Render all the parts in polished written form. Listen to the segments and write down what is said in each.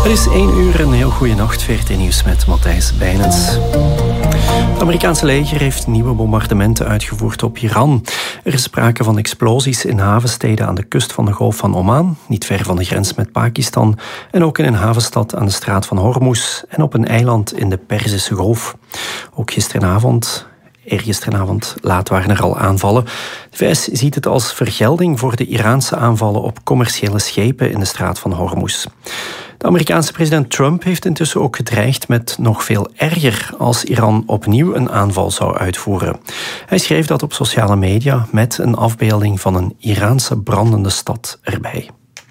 Het is 1 uur, een heel goede nacht. VRT Nieuws met Matthijs Bijnens. Het Amerikaanse leger heeft nieuwe bombardementen uitgevoerd op Iran. Er is sprake van explosies in havensteden aan de kust van de Golf van Oman, niet ver van de grens met Pakistan, en ook in een havenstad aan de straat van Hormuz en op een eiland in de Perzische Golf. Ook eergisteravond laat waren er al aanvallen. De VS ziet het als vergelding voor de Iraanse aanvallen op commerciële schepen in de straat van Hormuz. De Amerikaanse president Trump heeft intussen ook gedreigd met nog veel erger als Iran opnieuw een aanval zou uitvoeren. Hij schreef dat op sociale media met een afbeelding van een Iraanse brandende stad erbij.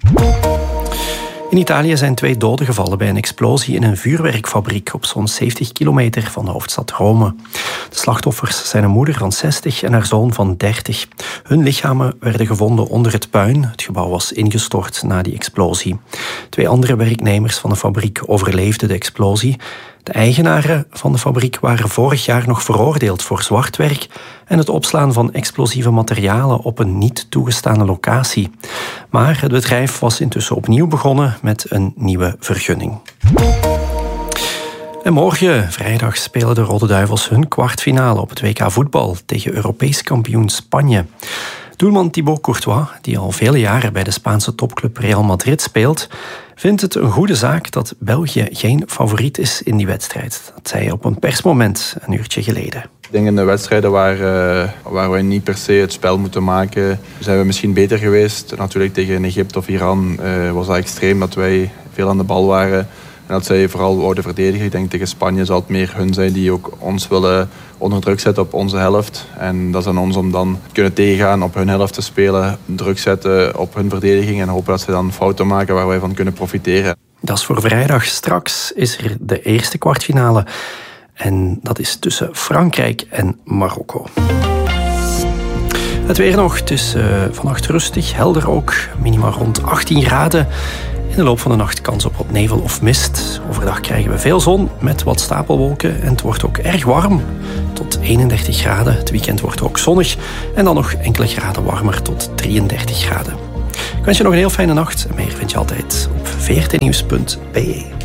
In Italië zijn 2 doden gevallen bij een explosie in een vuurwerkfabriek op zo'n 70 kilometer van de hoofdstad Rome. De slachtoffers zijn een moeder van 60 en haar zoon van 30. Hun lichamen werden gevonden onder het puin. Het gebouw was ingestort na die explosie. 2 andere werknemers van de fabriek overleefden de explosie. De eigenaren van de fabriek waren vorig jaar nog veroordeeld voor zwartwerk en het opslaan van explosieve materialen op een niet toegestane locatie. Maar het bedrijf was intussen opnieuw begonnen met een nieuwe vergunning. En morgen, vrijdag, spelen de Rode Duivels hun kwartfinale op het WK voetbal tegen Europees kampioen Spanje. Doelman Thibaut Courtois, die al vele jaren bij de Spaanse topclub Real Madrid speelt, vindt het een goede zaak dat België geen favoriet is in die wedstrijd. Dat zei hij op een persmoment een uurtje geleden. Ik denk in de wedstrijden waar we niet per se het spel moeten maken, zijn we misschien beter geweest. Natuurlijk tegen Egypte of Iran was dat extreem dat wij veel aan de bal waren. En dat zij vooral wouden verdedigen. Ik denk tegen Spanje zal het meer hun zijn die ook ons willen onder druk zetten op onze helft. En dat is aan ons om dan kunnen tegengaan, op hun helft te spelen, druk zetten op hun verdediging en hopen dat ze dan fouten maken waar wij van kunnen profiteren. Dat is voor vrijdag. Straks is er de eerste kwartfinale. En dat is tussen Frankrijk en Marokko. Het weer nog. Het is vannacht rustig, helder ook. Minima rond 18 graden. In de loop van de nacht kans op wat nevel of mist. Overdag krijgen we veel zon met wat stapelwolken. En het wordt ook erg warm, tot 31 graden. Het weekend wordt ook zonnig. En dan nog enkele graden warmer, tot 33 graden. Ik wens je nog een heel fijne nacht. En meer vind je altijd op vrtnieuws.be.